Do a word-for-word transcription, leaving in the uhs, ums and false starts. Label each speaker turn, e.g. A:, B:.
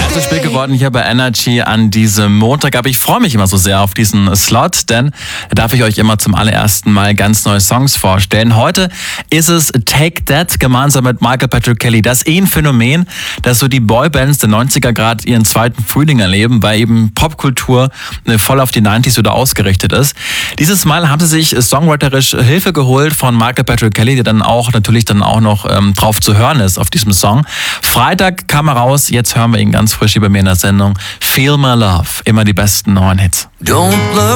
A: Zu spät geworden hier bei Energy an diesem Montag, aber ich freue mich immer so sehr auf diesen Slot, denn da darf ich euch immer zum allerersten Mal ganz neue Songs vorstellen. Heute ist es Take That gemeinsam mit Michael Patrick Kelly. Das ist eh ein Phänomen, dass so die Boybands der neunziger gerade ihren zweiten Frühling erleben, weil eben Popkultur voll auf die neunziger wieder ausgerichtet ist. Dieses Mal haben sie sich songwriterisch Hilfe geholt von Michael Patrick Kelly, der dann auch natürlich dann auch noch ähm, drauf zu hören ist auf diesem Song. Freitag kam er raus, jetzt hören wir ihn ganz frisch hier bei mir in der Sendung. Feel My Love, immer die besten neuen Hits.
B: Don't look